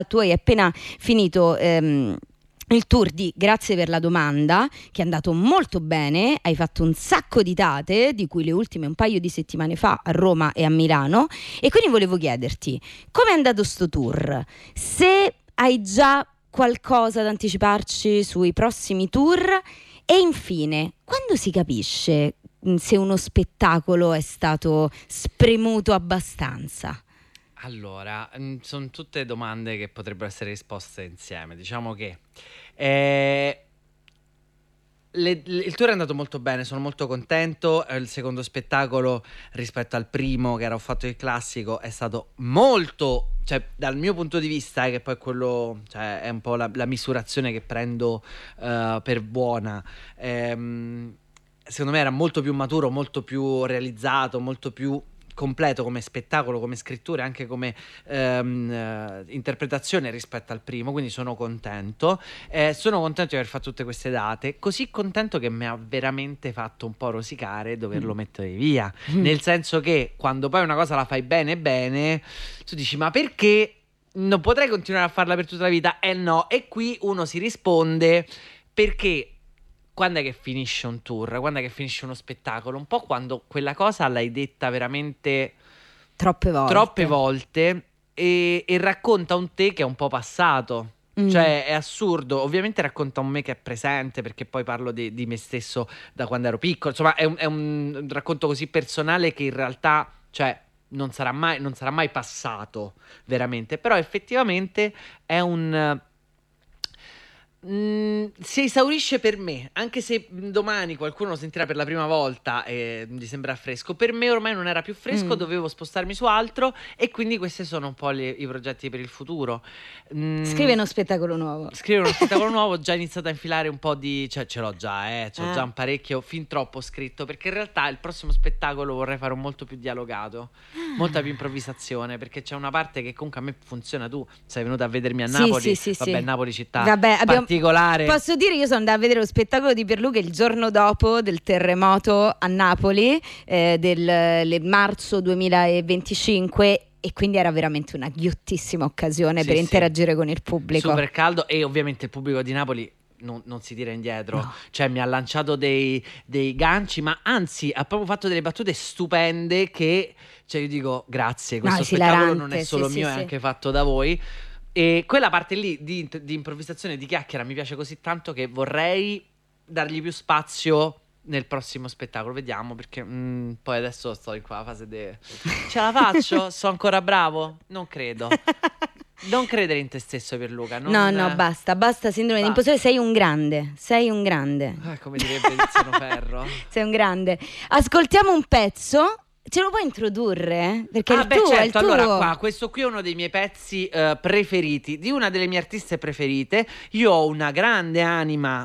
Tu hai appena finito il tour di Grazie per la domanda, che è andato molto bene, hai fatto un sacco di date, di cui le ultime un paio di settimane fa a Roma e a Milano, e quindi volevo chiederti, come è andato sto tour? Se hai già qualcosa da anticiparci sui prossimi tour, e infine, quando si capisce se uno spettacolo è stato spremuto abbastanza? Allora, sono tutte domande che potrebbero essere risposte insieme. Diciamo che eh, il tour è andato molto bene, sono molto contento. Il secondo spettacolo rispetto al primo, che era Ho fatto il classico, è stato molto, cioè dal mio punto di vista, che poi quello, cioè, è un po' la misurazione che prendo per buona. Secondo me era molto più maturo, molto più realizzato, molto più completo come spettacolo, come scrittura e anche come interpretazione rispetto al primo, quindi sono contento. Sono contento di aver fatto tutte queste date, così contento che mi ha veramente fatto un po' rosicare doverlo mettere via, nel senso che quando poi una cosa la fai bene bene, tu dici ma perché non potrei continuare a farla per tutta la vita? Eh no, e qui uno si risponde perché quando è che finisce un tour? Quando è che finisce uno spettacolo? Un po' quando quella cosa l'hai detta veramente troppe Troppe volte. volte e racconta un te che è un po' passato. Cioè è assurdo, ovviamente racconta un me che è presente perché poi parlo di me stesso da quando ero piccolo, insomma è un racconto così personale che in realtà, cioè, non sarà mai passato veramente, però effettivamente è un si esaurisce per me, anche se domani qualcuno lo sentirà per la prima volta e gli sembrerà fresco. Per me ormai non era più fresco, Mm. dovevo spostarmi su altro e quindi questi sono un po' i progetti per il futuro. Scrive Mm, uno spettacolo nuovo. Scrivere uno spettacolo nuovo, ho già iniziato a infilare un po' di... cioè ce l'ho già, c'ho già Ah. un parecchio, fin troppo scritto, perché in realtà il prossimo spettacolo vorrei fare un molto più dialogato, molta più improvvisazione, perché c'è una parte che comunque a me funziona. Tu sei venuta a vedermi a Sì, Napoli, sì, sì, vabbè, sì. Napoli città Vabbè, particolare. posso dire, io sono andata a vedere lo spettacolo di Pierluca il giorno dopo del terremoto a Napoli, del marzo 2025, e quindi era veramente una ghiottissima occasione Sì, per sì, interagire con il pubblico. super caldo e ovviamente il pubblico di Napoli non si tira indietro, No. cioè mi ha lanciato dei ganci, ma anzi ha proprio fatto delle battute stupende che, cioè io dico grazie, No, questo spettacolo non è esilarante, sì, solo sì, mio, è sì. anche fatto da voi. E quella parte lì di improvvisazione, di chiacchiera mi piace così tanto che vorrei dargli più spazio nel prossimo spettacolo. Vediamo perché poi adesso sto in quella fase de... Ce la faccio? Sono ancora bravo? Non credo. Non credere in te stesso, Pierluca. No, Non... no, basta, basta sindrome Basta. d'impostore, sei un grande, sei un grande. Come direbbe Tiziano Ferro. Sei un grande. Ascoltiamo un pezzo. Ce lo puoi introdurre? Perché è Ah, il beh, tuo, è il certo. Allora, tuo. qua, questo qui è uno dei miei pezzi preferiti, di una delle mie artiste preferite. Io ho una grande anima,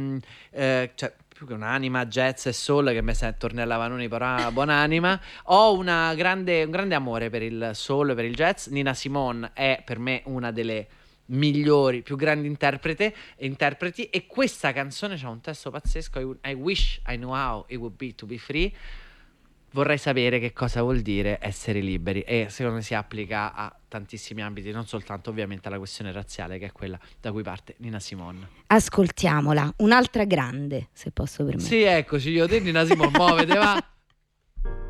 cioè, più che un'anima jazz e soul, che mi sento Ornella Vanoni, però buonanima. Ho un grande amore per il soul, per il jazz. Nina Simone è per me una delle migliori, più grandi interpreti, e questa canzone c'ha un testo pazzesco. I wish I knew how it would be to be free. Vorrei sapere che cosa vuol dire essere liberi, e secondo me si applica a tantissimi ambiti, non soltanto ovviamente alla questione razziale, che è quella da cui parte Nina Simone. Ascoltiamola, un'altra grande, se posso Sì, permettere. eccoci, io te Nina Simone, muovete, va.